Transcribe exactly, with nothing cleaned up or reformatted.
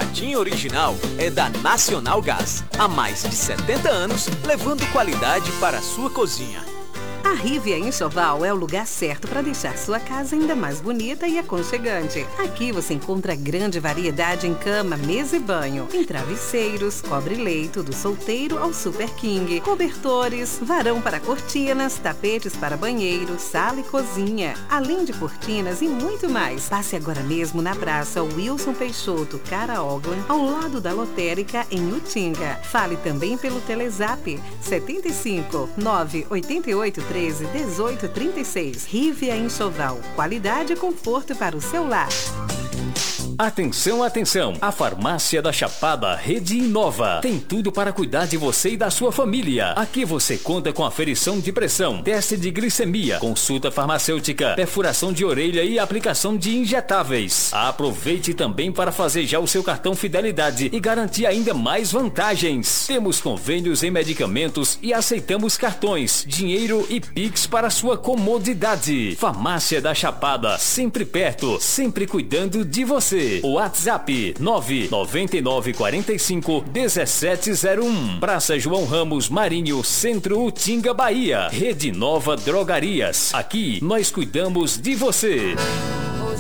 Jardim Original é da Nacional Gás. Há mais de setenta anos, levando qualidade para a sua cozinha. A Rivia Enxoval é o lugar certo para deixar sua casa ainda mais bonita e aconchegante. Aqui você encontra grande variedade em cama, mesa e banho, em travesseiros, cobre-leito, do solteiro ao Super King, cobertores, varão para cortinas, tapetes para banheiro, sala e cozinha, além de cortinas e muito mais. Passe agora mesmo na Praça Wilson Peixoto, Caraoglan, ao lado da Lotérica, em Utinga. Fale também pelo Telezap setenta e cinco, nove oito oito, treze, dezoito, trinta e seis. Rivia Enxoval. Qualidade e conforto para o seu lar. Atenção, atenção! A Farmácia da Chapada Rede Inova tem tudo para cuidar de você e da sua família. Aqui você conta com aferição de pressão, teste de glicemia, consulta farmacêutica, perfuração de orelha e aplicação de injetáveis. Aproveite também para fazer já o seu cartão Fidelidade e garantir ainda mais vantagens. Temos convênios em medicamentos e aceitamos cartões, dinheiro e Pix para sua comodidade. Farmácia da Chapada, sempre perto, sempre cuidando de você. WhatsApp nove nove nove quatro cinco um sete zero um. Praça João Ramos Marinho, Centro Utinga, Bahia. Rede Nova Drogarias. Aqui nós cuidamos de você.